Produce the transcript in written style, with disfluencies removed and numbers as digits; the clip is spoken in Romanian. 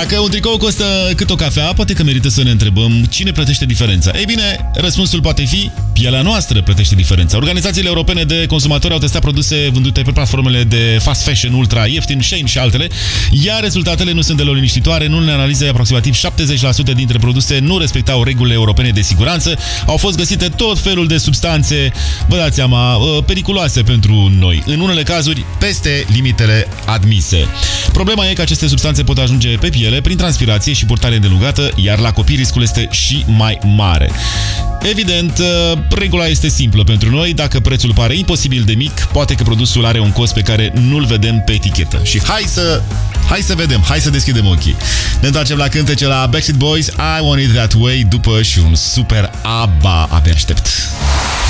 Dacă un tricou costă cât o cafea, poate că merită să ne întrebăm cine plătește diferența. Ei bine, răspunsul poate fi pielea noastră plătește diferența. Organizațiile europene de consumatori au testat produse vândute pe platformele de fast fashion ultra ieftin, Shein și altele, iar rezultatele nu sunt deloc liniștitoare. În unele analize, aproximativ 70% dintre produse nu respectau regulile europene de siguranță. Au fost găsite tot felul de substanțe, vă dați seama, periculoase pentru noi. În unele cazuri, peste limitele admise. Problema e că aceste substanțe pot ajunge pe piele prin transpirație și purtare îndelungată, iar la copii riscul este și mai mare. Evident, regula este simplă pentru noi. Dacă prețul pare imposibil de mic, poate că produsul are un cost pe care nu-l vedem pe etichetă. Și hai să vedem, hai să deschidem ochii. Ne întoarcem la cântece la Backstreet Boys, I Want It That Way, după și un super ABBA. Abia aștept.